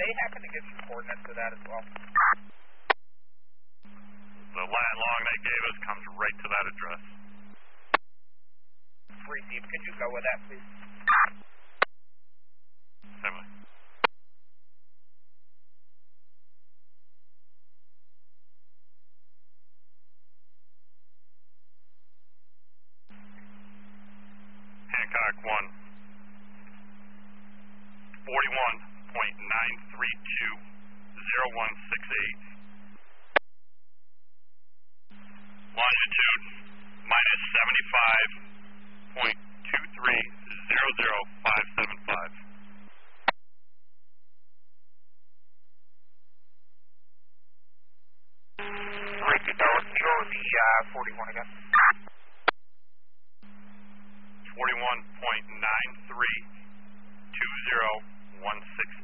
they happen to give you coordinates to that as well? The lat long they gave us comes right to that address. Receive, could you go with that, please? Same way. Hancock 1. 41.9320168. Longitude minus 75.2300575. Ricky Tower, Kilo, the 41 again. 41.9320168.